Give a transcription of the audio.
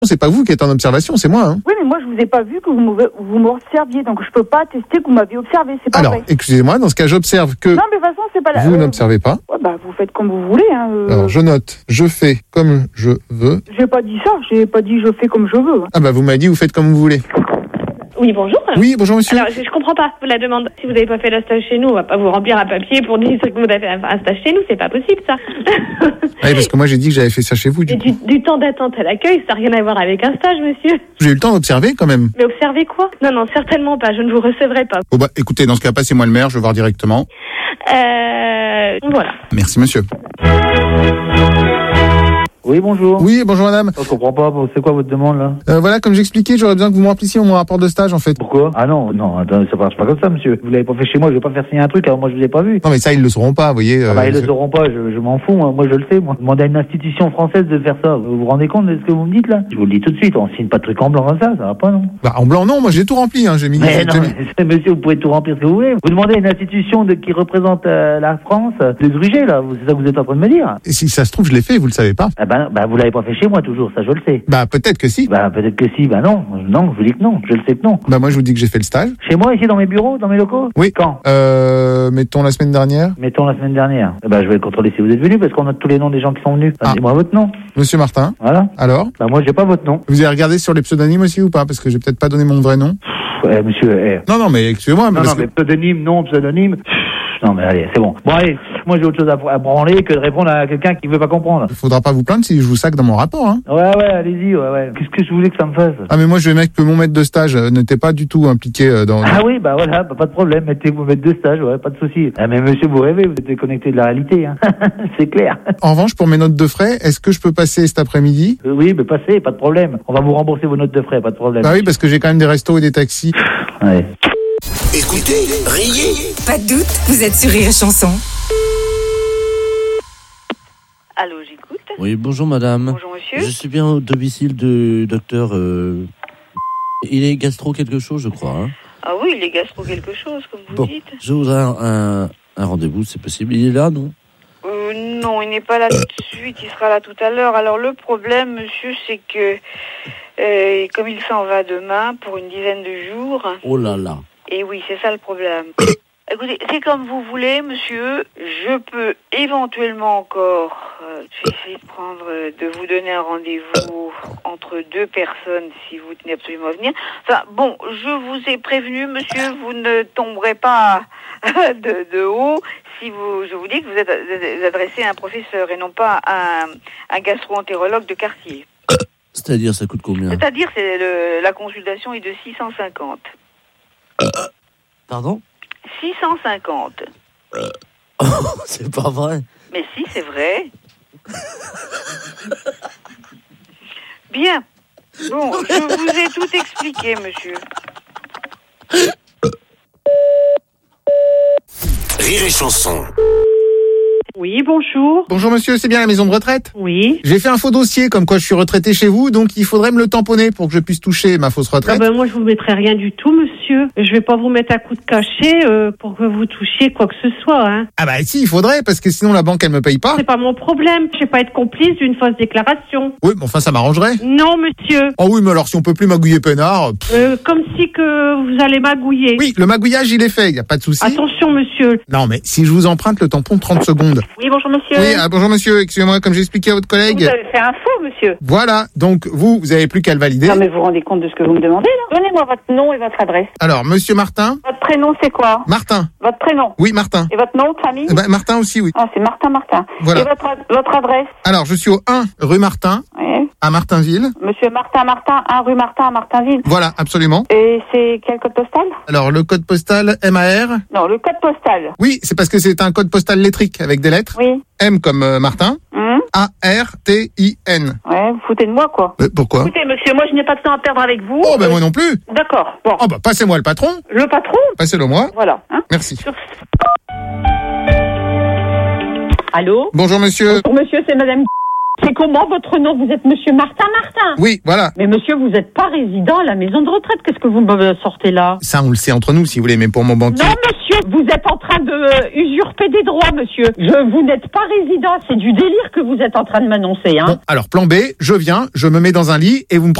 C'est pas vous qui êtes en observation, c'est moi. Hein. Oui, mais moi, je vous ai pas vu que vous m'observiez, donc je peux pas attester que vous m'aviez observé, c'est pas Alors, vrai. excusez-moi, dans ce cas, j'observe que Non, mais de toute façon, c'est pas la... vous n'observez pas. Ouais, bah, vous faites comme vous voulez, hein. Alors, je note, je fais comme je veux. J'ai pas dit ça, j'ai pas dit je fais comme je veux. Hein. Ah bah, vous m'avez dit, vous faites comme vous voulez. Oui, bonjour. Oui, bonjour monsieur. Alors, je comprends pas la demande. Si vous n'avez pas fait le stage chez nous, on va pas vous remplir un papier pour dire que vous avez fait un stage chez nous. C'est pas possible, ça. Oui, parce que moi, j'ai dit que j'avais fait ça chez vous, Et du temps d'attente à l'accueil, ça n'a rien à voir avec un stage, monsieur. J'ai eu le temps d'observer, quand même. Mais observez quoi? Non, certainement pas. Je ne vous recevrai pas. Bon bah, écoutez, dans ce cas, passez-moi le maire, je vais voir directement. Voilà. Merci monsieur. Oui, bonjour. Oui, bonjour madame. Je comprends pas, c'est quoi votre demande là? Voilà, comme j'expliquais, j'aurais besoin que vous me remplissiez mon rapport de stage en fait. Pourquoi? Ah non, attends, ça marche pas comme ça, monsieur. Vous l'avez pas fait chez moi, je vais pas faire signer un truc, alors moi je vous ai pas vu. Non mais ça, ils le sauront pas, vous voyez. Ils le sauront pas, je m'en fous, moi je le sais, moi. Demandez à une institution française de faire ça. Vous vous rendez compte de ce que vous me dites là? Je vous le dis tout de suite, on signe pas de truc en blanc comme ça va pas, non? Bah en blanc non, moi j'ai tout rempli, hein, j'ai mis... Mais non, monsieur, vous pouvez tout remplir ce que vous voulez. Vous demandez à une institution qui représente la France de gruger là, c'est ça que vous êtes en train de me dire? Et si ça se trouve, je l'ai fait, vous le savez pas. Ah bah vous l'avez pas fait chez moi toujours, ça je le sais. Bah peut-être que si. Bah peut-être que si, bah non, je vous dis que non, je le sais que non. Bah moi je vous dis que j'ai fait le stage. Chez moi, ici dans mes bureaux, dans mes locaux? Oui. Quand? Mettons la semaine dernière. Mettons la semaine dernière. Bah je vais contrôler si vous êtes venu parce qu'on a tous les noms des gens qui sont venus. Dites-moi votre nom. Monsieur Martin. Voilà. Alors? Bah moi j'ai pas votre nom. Vous avez regardé sur les pseudonymes aussi ou pas? Parce que j'ai peut-être pas donné mon vrai nom. Monsieur. Non mais excusez-moi. Non mais pseudonyme, non, pseudonyme. Non mais allez, c'est bon. Bon allez, moi j'ai autre chose à branler que de répondre à quelqu'un qui veut pas comprendre. Il faudra pas vous plaindre si je vous sac dans mon rapport, hein. Ouais, allez-y, ouais. Qu'est-ce que je voulais que ça me fasse? Ah mais moi je vais mettre que mon maître de stage n'était pas du tout impliqué dans... Ah oui, bah voilà, pas de problème, mettez vos maîtres de stage, ouais, pas de souci. Ah mais monsieur, vous rêvez, vous êtes déconnecté de la réalité, hein. C'est clair. En revanche, pour mes notes de frais, est-ce que je peux passer cet après-midi? Oui, mais passez, pas de problème. On va vous rembourser vos notes de frais, pas de problème. Bah oui, parce que j'ai quand même des restos et des taxis. Ouais. Écoutez, riez. Pas de doute, vous êtes sur Rire et Chanson. Allô, j'écoute. Oui, bonjour madame. Bonjour monsieur. Je suis bien au domicile du docteur... Il est gastro quelque chose, je crois. Hein. Ah oui, il est gastro quelque chose, comme vous dites. Je voudrais un rendez-vous, c'est possible. Il est là, non? Non, il n'est pas là tout de suite, il sera là tout à l'heure. Alors le problème, monsieur, c'est que comme il s'en va demain pour une dizaine de jours... Oh là là. Et oui, c'est ça le problème. Écoutez, c'est comme vous voulez, monsieur. Je peux éventuellement encore essayer de vous donner un rendez-vous entre deux personnes si vous tenez absolument à venir. Enfin, bon, je vous ai prévenu, monsieur, vous ne tomberez pas de haut si je vous dis que vous êtes adressé à un professeur et non pas à un gastro-entérologue de quartier. C'est-à-dire, ça coûte combien? C'est-à-dire, la consultation est de 650. Pardon? 650. C'est pas vrai. Mais si, c'est vrai. Bien. Bon, je vous ai tout expliqué, monsieur. Rire et Chanson. Oui, bonjour. Bonjour monsieur, c'est bien la maison de retraite? Oui. J'ai fait un faux dossier comme quoi je suis retraité chez vous, donc il faudrait me le tamponner pour que je puisse toucher ma fausse retraite. Moi, je vous mettrai rien du tout, monsieur. Je vais pas vous mettre un coup de cachet pour que vous touchiez quoi que ce soit, hein. Ah bah si, il faudrait, parce que sinon la banque elle me paye pas. C'est pas mon problème. Je vais pas être complice d'une fausse déclaration. Oui, mais enfin ça m'arrangerait. Non, monsieur. Oh oui, mais alors si on peut plus magouiller peinard... Comme si que vous allez magouiller. Oui, le magouillage il est fait, y a pas de souci. Attention, monsieur. Non mais si je vous emprunte le tampon de 30 secondes... Oui, bonjour, monsieur. Oui, bonjour monsieur, excusez-moi, comme j'ai expliqué à votre collègue... Vous avez fait un faux, monsieur. Voilà, donc vous avez plus qu'à le valider. Non, mais vous vous rendez compte de ce que vous me demandez, là? Donnez-moi votre nom et votre adresse. Alors, monsieur Martin. Votre prénom, c'est quoi? Martin. Votre prénom? Oui, Martin. Et votre nom de famille? Martin aussi, oui. Ah, c'est Martin. Voilà. Et votre adresse? Alors, je suis au 1 rue Martin, Oui. à Martinville. Monsieur Martin, 1 rue Martin à Martinville. Voilà, absolument. Et c'est quel code postal? Alors, le code postal MAR. Non, le code postal. Oui, c'est parce que c'est un code postal lettrique avec des lettres. Oui. M comme Martin. A-R-T-I-N. Ouais, vous foutez de moi, quoi. Pourquoi? Écoutez, monsieur, moi, je n'ai pas de temps à perdre avec vous. Oh, ben moi non plus. D'accord, bon. Oh, bah passez-moi le patron. Le patron? Passez-le moi. Voilà. Hein. Merci. Allô? Bonjour monsieur. Pour monsieur, c'est madame. C'est comment votre nom? Vous êtes monsieur Martin? Oui, voilà. Mais monsieur, vous n'êtes pas résident à la maison de retraite. Qu'est-ce que vous me sortez là? Ça, on le sait entre nous, si vous voulez, mais pour mon banquier. Non, monsieur, vous êtes en train de usurper des droits, monsieur. Vous n'êtes pas résident. C'est du délire que vous êtes en train de m'annoncer, hein. Bon, alors, plan B, je viens, je me mets dans un lit et vous me